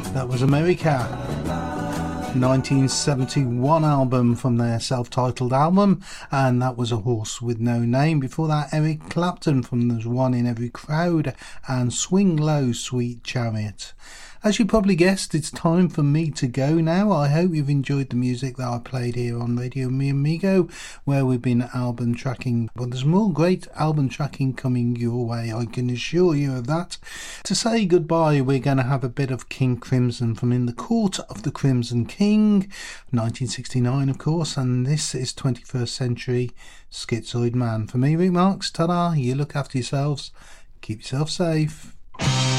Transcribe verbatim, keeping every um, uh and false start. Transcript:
That was America, nineteen seventy-one album from their self-titled album, and that was A Horse With No Name. Before that, Eric Clapton from There's One in Every Crowd and Swing Low, Sweet Chariot. As you probably guessed, it's time for me to go now. I hope you've enjoyed the music that I played here on Radio Mi Amigo, where we've been album tracking. But there's more great album tracking coming your way, I can assure you of that. To say goodbye, we're going to have a bit of King Crimson from In the Court of the Crimson King, nineteen sixty-nine, of course, and this is twenty-first Century Schizoid Man. For me, Rick Marks, ta-da, you look after yourselves, keep yourself safe.